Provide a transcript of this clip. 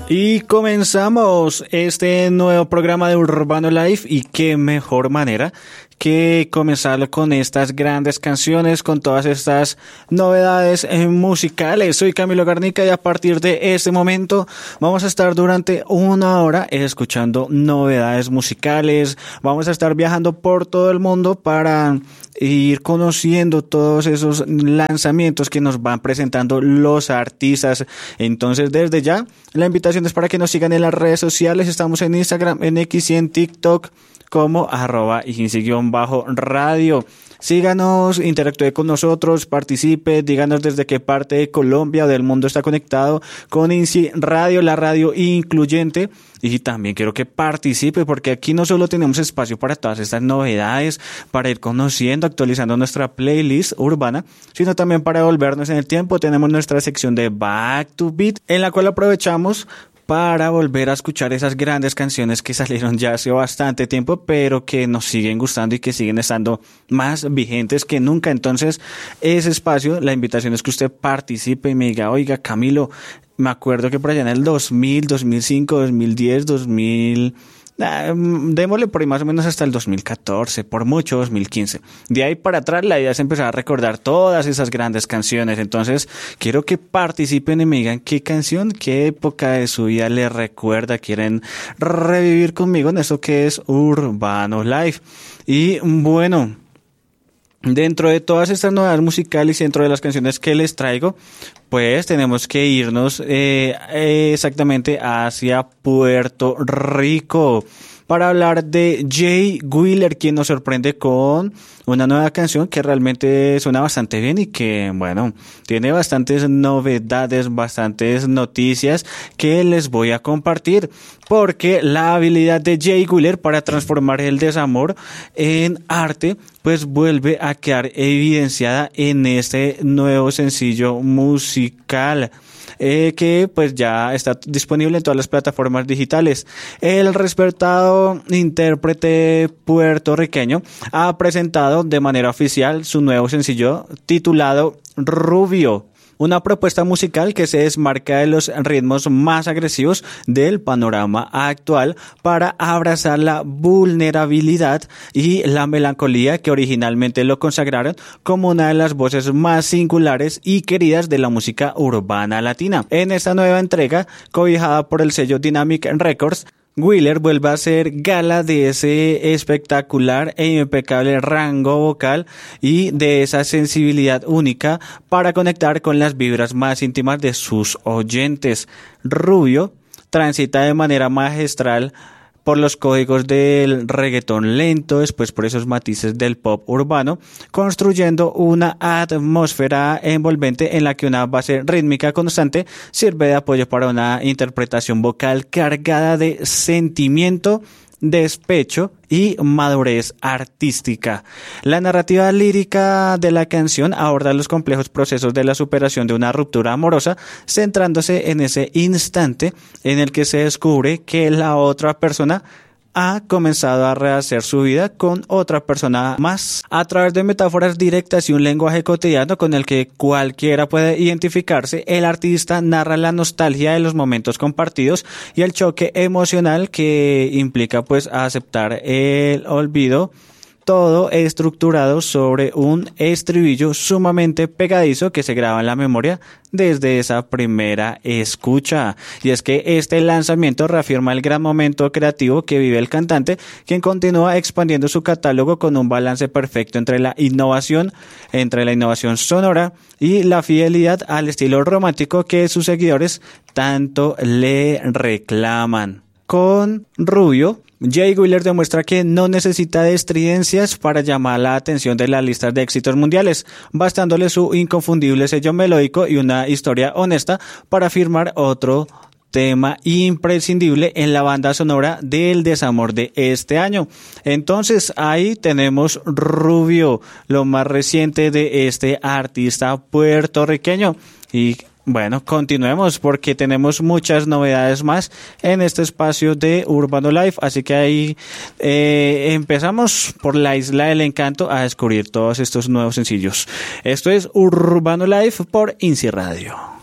Y comenzamos este nuevo programa de Urbano Life, y qué mejor manera que comenzarlo con estas grandes canciones, con todas estas novedades musicales. Soy Camilo Garnica y a partir de este momento vamos a estar durante una hora escuchando novedades musicales. Vamos a estar viajando por todo el mundo para ir conociendo todos esos lanzamientos que nos van presentando los artistas. Entonces, desde ya, la invitación es para que nos sigan en las redes sociales. Estamos en Instagram, en X y en TikTok como @IGINSI_radio. Síganos, interactúe con nosotros, participe, díganos desde qué parte de Colombia o del mundo está conectado con INSI Radio, la radio incluyente. Y también quiero que participe, porque aquí no solo tenemos espacio para todas estas novedades, para ir conociendo, actualizando nuestra playlist urbana, sino también para volvernos en el tiempo. Tenemos nuestra sección de Back to Beat, en la cual aprovechamos para volver a escuchar esas grandes canciones que salieron ya hace bastante tiempo, pero que nos siguen gustando y que siguen estando más vigentes que nunca. Entonces, ese espacio, la invitación es que usted participe y me diga: oiga, Camilo, me acuerdo que por allá en el 2000, 2005, 2010, 2000... démosle por ahí más o menos hasta el 2014, por mucho 2015. De ahí para atrás la idea es empezar a recordar todas esas grandes canciones. Entonces quiero que participen y me digan qué canción, qué época de su vida les recuerda, quieren revivir conmigo en esto que es Urbano Life. Y bueno, dentro de todas estas novedades musicales y dentro de las canciones que les traigo, pues tenemos que irnos exactamente hacia Puerto Rico para hablar de Jay Wheeler, quien nos sorprende con una nueva canción que realmente suena bastante bien y que, bueno, tiene bastantes novedades, bastantes noticias que les voy a compartir, porque la habilidad de Jay Wheeler para transformar el desamor en arte pues vuelve a quedar evidenciada en este nuevo sencillo musical, que pues ya está disponible en todas las plataformas digitales. El respetado intérprete puertorriqueño ha presentado de manera oficial su nuevo sencillo titulado Rubio, una propuesta musical que se desmarca de los ritmos más agresivos del panorama actual para abrazar la vulnerabilidad y la melancolía que originalmente lo consagraron como una de las voces más singulares y queridas de la música urbana latina. En esta nueva entrega, cobijada por el sello Dynamic Records, Wheeler vuelve a hacer gala de ese espectacular e impecable rango vocal y de esa sensibilidad única para conectar con las vibras más íntimas de sus oyentes. Rubio transita de manera magistral por los códigos del reggaetón lento, después por esos matices del pop urbano, construyendo una atmósfera envolvente en la que una base rítmica constante sirve de apoyo para una interpretación vocal cargada de sentimiento, despecho y madurez artística. La narrativa lírica de la canción aborda los complejos procesos de la superación de una ruptura amorosa, centrándose en ese instante en el que se descubre que la otra persona ha comenzado a rehacer su vida con otra persona más. A través de metáforas directas y un lenguaje cotidiano con el que cualquiera puede identificarse, el artista narra la nostalgia de los momentos compartidos y el choque emocional que implica pues aceptar el olvido, todo estructurado sobre un estribillo sumamente pegadizo que se graba en la memoria desde esa primera escucha. Y es que este lanzamiento reafirma el gran momento creativo que vive el cantante, quien continúa expandiendo su catálogo con un balance perfecto entre la innovación sonora y la fidelidad al estilo romántico que sus seguidores tanto le reclaman. Con Rubio, Jay Wheeler demuestra que no necesita de estridencias para llamar la atención de las listas de éxitos mundiales, bastándole su inconfundible sello melódico y una historia honesta para firmar otro tema imprescindible en la banda sonora del desamor de este año. Entonces ahí tenemos Rubio, lo más reciente de este artista puertorriqueño. Y bueno, continuemos porque tenemos muchas novedades más en este espacio de Urbano Life, así que ahí empezamos por la Isla del Encanto a descubrir todos estos nuevos sencillos. Esto es Urbano Life por INSI Radio.